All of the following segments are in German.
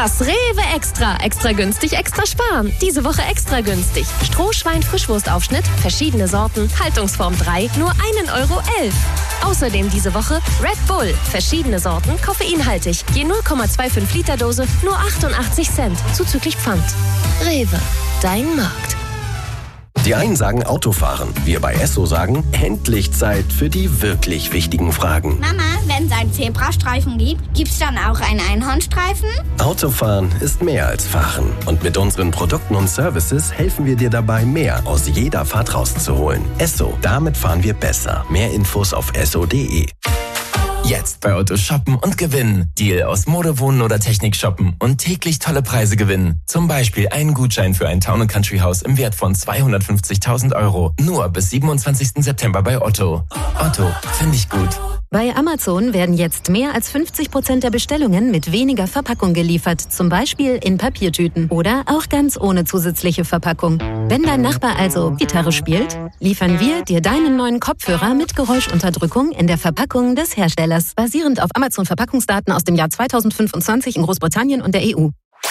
Das Rewe Extra. Extra günstig, extra sparen. Diese Woche extra günstig. Strohschwein Frischwurstaufschnitt, verschiedene Sorten, Haltungsform 3, nur 1,11 €. Außerdem diese Woche Red Bull, verschiedene Sorten, koffeinhaltig. Je 0,25 Liter Dose, nur 88 Cent, zuzüglich Pfand. Rewe, dein Markt. Die einen sagen Autofahren. Wir bei Esso sagen, endlich Zeit für die wirklich wichtigen Fragen. Mama, wenn es einen Zebrastreifen gibt, gibt's dann auch einen Einhornstreifen? Autofahren ist mehr als Fahren. Und mit unseren Produkten und Services helfen wir dir dabei, mehr aus jeder Fahrt rauszuholen. Esso, damit fahren wir besser. Mehr Infos auf esso.de. Jetzt bei Otto shoppen und gewinnen. Deal aus Mode, Wohnen oder Technik shoppen und täglich tolle Preise gewinnen. Zum Beispiel einen Gutschein für ein Town & Country Haus im Wert von 250.000 €. Nur bis 27. September bei Otto. Otto, finde ich gut. Bei Amazon werden jetzt mehr als 50% der Bestellungen mit weniger Verpackung geliefert. Zum Beispiel in Papiertüten oder auch ganz ohne zusätzliche Verpackung. Wenn dein Nachbar also Gitarre spielt, liefern wir dir deinen neuen Kopfhörer mit Geräuschunterdrückung in der Verpackung des Herstellers. Basierend auf Amazon-Verpackungsdaten aus dem Jahr 2025 in Großbritannien und der EU.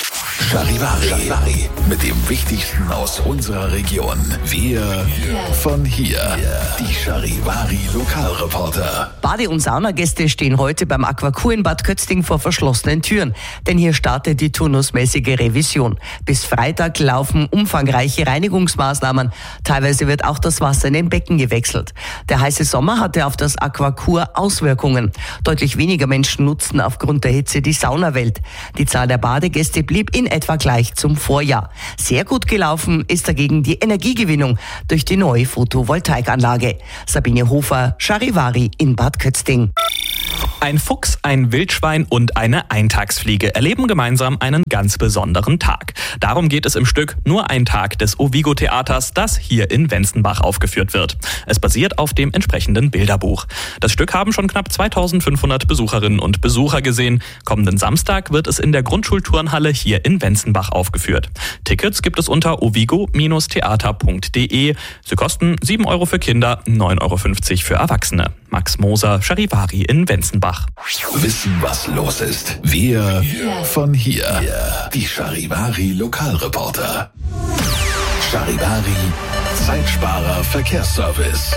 Charivari mit dem Wichtigsten aus unserer Region. Wir von hier. Die Charivari Lokalreporter. Bade- und Saunagäste stehen heute beim Aquacur in Bad Kötzting vor verschlossenen Türen. Denn hier startet die turnusmäßige Revision. Bis Freitag laufen umfangreiche Reinigungsmaßnahmen. Teilweise wird auch das Wasser in den Becken gewechselt. Der heiße Sommer hatte auf das Aquacur Auswirkungen. Deutlich weniger Menschen nutzten aufgrund der Hitze die Saunawelt. Die Zahl der Badegäste blieb in etwa gleich zum Vorjahr. Sehr gut gelaufen ist dagegen die Energiegewinnung durch die neue Photovoltaikanlage. Sabine Hofer, Charivari in Bad Kötzting. Ein Fuchs, ein Wildschwein und eine Eintagsfliege erleben gemeinsam einen ganz besonderen Tag. Darum geht es im Stück Nur ein Tag des Ovigo-Theaters, das hier in Wenzenbach aufgeführt wird. Es basiert auf dem entsprechenden Bilderbuch. Das Stück haben schon knapp 2500 Besucherinnen und Besucher gesehen. Kommenden Samstag wird es in der Grundschulturnhalle hier in Wenzenbach aufgeführt. Tickets gibt es unter ovigo-theater.de. Sie kosten 7 € für Kinder, 9,50 € für Erwachsene. Max Moser, Charivari in Wenzenbach. Wissen, was los ist. Wir von hier. Die Charivari Lokalreporter. Charivari Zeitsparer Verkehrsservice.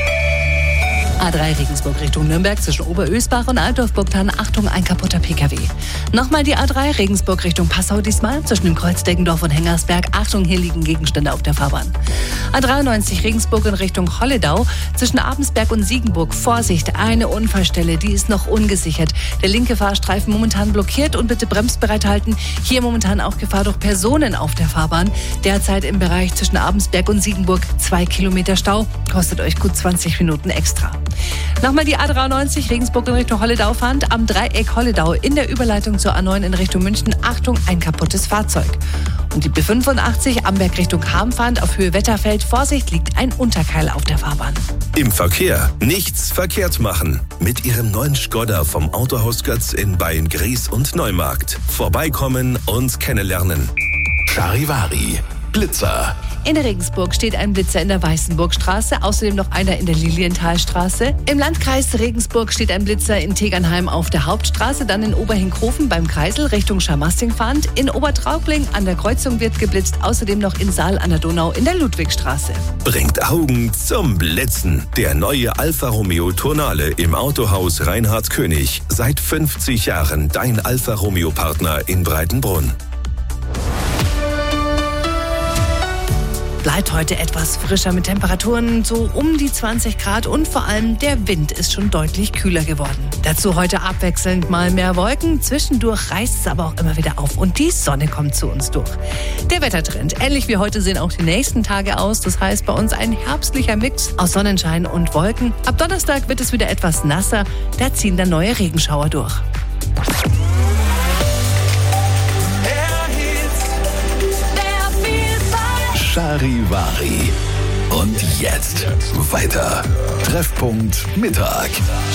A3 Regensburg Richtung Nürnberg zwischen Oberösbach und Altdorf-Burgthann. Achtung, ein kaputter PKW. Nochmal die A3 Regensburg Richtung Passau diesmal zwischen dem Kreuz Deggendorf und Hengersberg. Achtung, hier liegen Gegenstände auf der Fahrbahn. A93 Regensburg in Richtung Holledau zwischen Abensberg und Siegenburg. Vorsicht, eine Unfallstelle, die ist noch ungesichert. Der linke Fahrstreifen momentan blockiert und bitte bremsbereit halten. Hier momentan auch Gefahr durch Personen auf der Fahrbahn. Derzeit im Bereich zwischen Abensberg und Siegenburg 2 Kilometer Stau. Kostet euch gut 20 Minuten extra. Nochmal die A93 Regensburg in Richtung Holledau fahrend am Dreieck Holledau in der Überleitung zur A9 in Richtung München. Achtung, ein kaputtes Fahrzeug. Und die B85 Amberg Richtung Ham fahrend auf Höhe Wetterfeld. Vorsicht, liegt ein Unterkeil auf der Fahrbahn. Im Verkehr nichts verkehrt machen. Mit Ihrem neuen Skoda vom Autohaus Götz in Beilngries und Neumarkt. Vorbeikommen und kennenlernen. Charivari Blitzer. In Regensburg steht ein Blitzer in der Weißenburgstraße, außerdem noch einer in der Lilienthalstraße. Im Landkreis Regensburg steht ein Blitzer in Tegernheim auf der Hauptstraße, dann in Oberhinkhofen beim Kreisel Richtung Scharmasting fahrend. In Obertraubling an der Kreuzung wird geblitzt, außerdem noch in Saal an der Donau in der Ludwigstraße. Bringt Augen zum Blitzen. Der neue Alfa Romeo Tournale im Autohaus Reinhard König. Seit 50 Jahren dein Alfa Romeo Partner in Breitenbrunn. Bleibt heute etwas frischer mit Temperaturen so um die 20 Grad und vor allem der Wind ist schon deutlich kühler geworden. Dazu heute abwechselnd mal mehr Wolken, zwischendurch reißt es aber auch immer wieder auf und die Sonne kommt zu uns durch. Der Wettertrend, ähnlich wie heute sehen auch die nächsten Tage aus, das heißt bei uns ein herbstlicher Mix aus Sonnenschein und Wolken. Ab Donnerstag wird es wieder etwas nasser, da ziehen dann neue Regenschauer durch. Charivari. Und jetzt weiter. Treffpunkt Mittag.